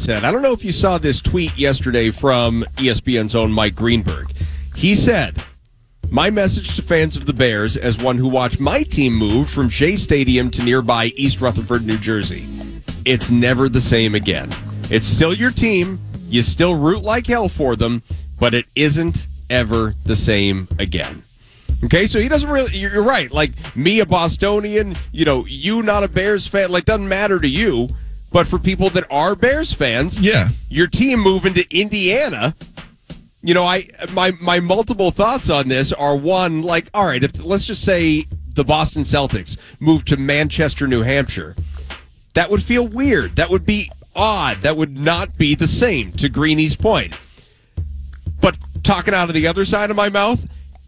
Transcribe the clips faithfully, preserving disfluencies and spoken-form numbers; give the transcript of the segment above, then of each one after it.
said. I don't know if you saw this tweet yesterday from E S P N's own Mike Greenberg. He said, my message to fans of the Bears as one who watched my team move from Shea Stadium to nearby East Rutherford, New Jersey. It's never the same again. It's still your team. You still root like hell for them, but it isn't ever the same again. Okay, so he doesn't really, you're right, like me, a Bostonian, you know, you not a Bears fan, like doesn't matter to you, but for people that are Bears fans, yeah, your team moving to Indiana, you know, I my my multiple thoughts on this are, one, like, all right, if let's just say the Boston Celtics moved to Manchester, New Hampshire, that would feel weird. That would be odd. That would not be the same, to Greeny's point. But talking out of the other side of my mouth,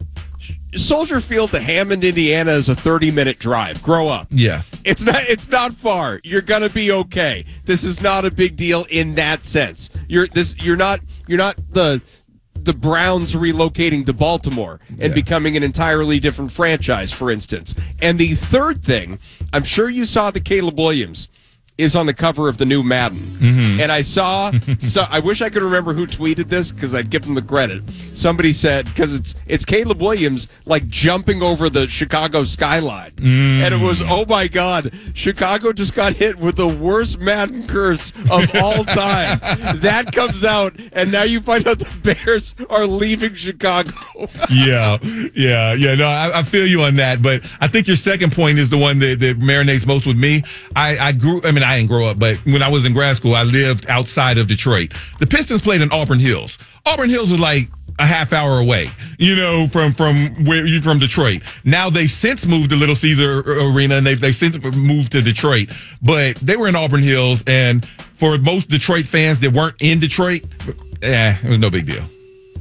Soldier Field to Hammond, Indiana is a thirty-minute drive. Grow up. Yeah. It's not it's not far. You're going to be okay. This is not a big deal in that sense. You're this you're not you're not the the Browns relocating to Baltimore and yeah. becoming an entirely different franchise, for instance. And the third thing, I'm sure you saw that Caleb Williams is on the cover of the new Madden. Mm-hmm. And I saw, so I wish I could remember who tweeted this because I'd give them the credit. Somebody said, because it's it's Caleb Williams like jumping over the Chicago skyline. Mm. And it was, oh my God, Chicago just got hit with the worst Madden curse of all time. That comes out, and now you find out the Bears are leaving Chicago. yeah, yeah, yeah. No, I, I feel you on that. But I think your second point is the one that, that marinates most with me. I, I grew, I mean, I didn't grow up, but when I was in grad school, I lived outside of Detroit. The Pistons played in Auburn Hills. Auburn Hills was like a half hour away, you know, from from where you from Detroit. Now they since moved to Little Caesar Arena, and they've they've since moved to Detroit. But they were in Auburn Hills, and for most Detroit fans that weren't in Detroit, eh, it was no big deal.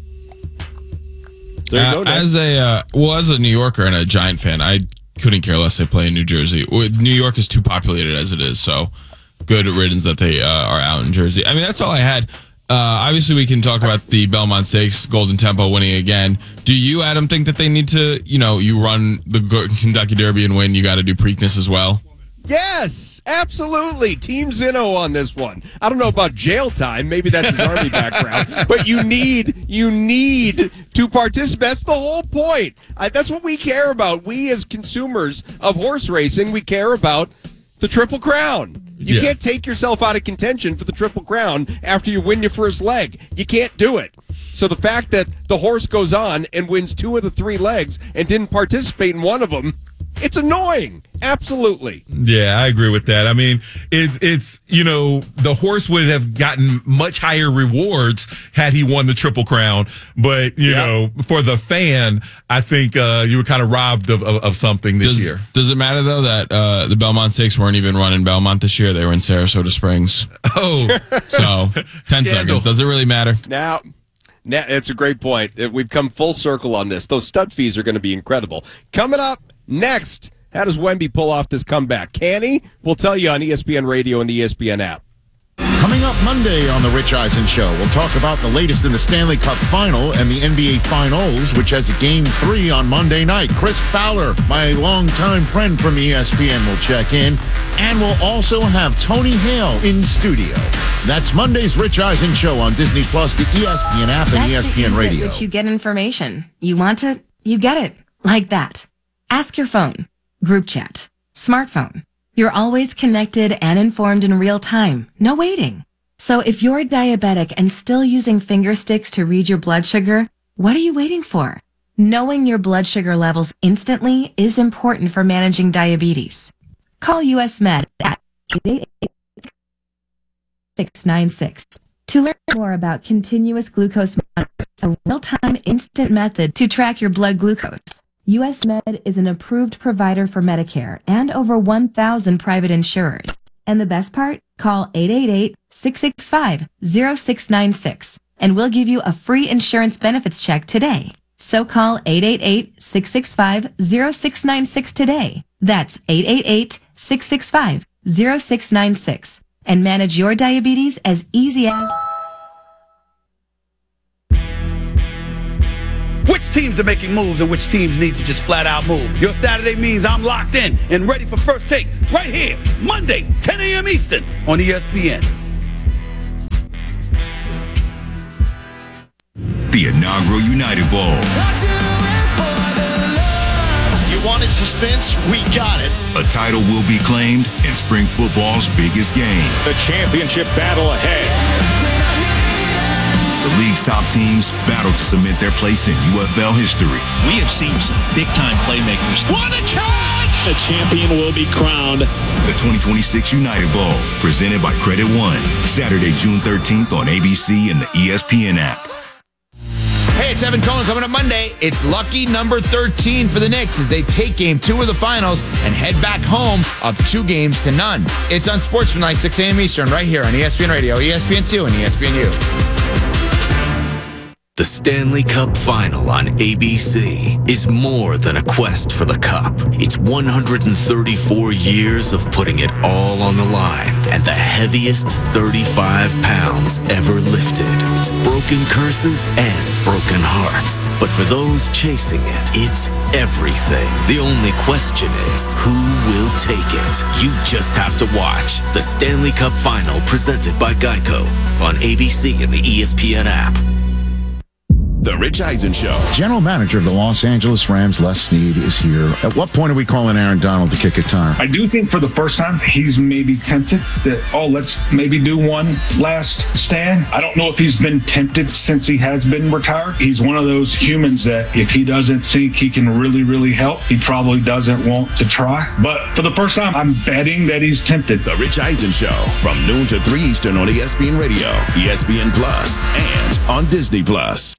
Uh, go, as a uh, well, as a New Yorker and a Giant fan, I couldn't care less they play in New Jersey. New York is too populated as it is, so good riddance that they uh, are out in Jersey. I mean, that's all I had. Uh, obviously, we can talk about the Belmont Stakes, Golden Tempo winning again. Do you, Adam, think that they need to, you know, you run the Kentucky Derby and win, you got to do Preakness as well? Yes, absolutely. Team Zinno on this one. I don't know about jail time. Maybe that's his Army background. But you need, you need to participate. That's the whole point. I, that's what we care about. We as consumers of horse racing, we care about the Triple Crown. You yeah. can't take yourself out of contention for the Triple Crown after you win your first leg. You can't do it. So the fact that the horse goes on and wins two of the three legs and didn't participate in one of them, it's annoying. Absolutely. Yeah, I agree with that. I mean, it's, it's you know, the horse would have gotten much higher rewards had he won the Triple Crown. But, you yeah. know, for the fan, I think uh, you were kind of robbed of, of, of something this does, year. Does it matter, though, that uh, the Belmont Stakes weren't even run in Belmont this year? They were in Sarasota Springs. Oh. So, ten seconds. Does it really matter? Now... Now, it's a great point. We've come full circle on this. Those stud fees are going to be incredible. Coming up next, how does Wemby pull off this comeback? Can he? We'll tell you on E S P N Radio and the E S P N app. Coming up Monday on The Rich Eisen Show, we'll talk about the latest in the Stanley Cup Final and the N B A Finals, which has a Game three on Monday night. Chris Fowler, my longtime friend from E S P N, will check in. And we'll also have Tony Hale in studio. That's Monday's Rich Eisen Show on Disney Plus, the E S P N app, and That's E S P N the ease Radio. At which you get information. You want it, you get it. Like that. Ask your phone. Group chat. Smartphone. You're always connected and informed in real time. No waiting. So if you're diabetic and still using finger sticks to read your blood sugar, what are you waiting for? Knowing your blood sugar levels instantly is important for managing diabetes. Call U S Med at eight eight eight, six nine six to learn more about continuous glucose monitoring, a real-time instant method to track your blood glucose. U S Med is an approved provider for Medicare and over one thousand private insurers. And the best part? Call eight eight eight, six six five, zero six nine six and we'll give you a free insurance benefits check today. So call eight eight eight, six six five, zero six nine six today. That's eight eight eight, six six five, zero six nine six and manage your diabetes as easy as... Which teams are making moves and which teams need to just flat out move? Your Saturday means I'm locked in and ready for First Take right here, Monday, ten a.m. Eastern on E S P N. the inaugural United Bowl. You wanted suspense? We got it. A title will be claimed in spring football's biggest game. The championship battle ahead. The league's top teams battle to cement their place in U F L history. We have seen some big-time playmakers. What a catch! The champion will be crowned. The twenty twenty-six United Bowl, presented by Credit One. Saturday, June thirteenth on A B C and the E S P N app. Hey, it's Evan Cohen. Coming up Monday, it's lucky number thirteen for the Knicks as they take game two of the finals and head back home up two games to none. It's on Sportsman six a.m. Eastern right here on E S P N Radio, E S P N two, and E S P N U. The Stanley Cup Final on A B C is more than a quest for the cup. It's one hundred thirty-four years of putting it all on the line and the heaviest thirty-five pounds ever lifted. It's broken curses and broken hearts. But for those chasing it, it's everything. The only question is, who will take it? You just have to watch the Stanley Cup Final presented by Geico on A B C and the E S P N app. The Rich Eisen Show. General manager of the Los Angeles Rams, Les Snead, is here. At what point are we calling Aaron Donald to kick a tire? I do think for the first time, he's maybe tempted that, oh, let's maybe do one last stand. I don't know if he's been tempted since he has been retired. He's one of those humans that if he doesn't think he can really, really help, he probably doesn't want to try. But for the first time, I'm betting that he's tempted. The Rich Eisen Show from noon to three Eastern on E S P N Radio, E S P N Plus, and on Disney Plus.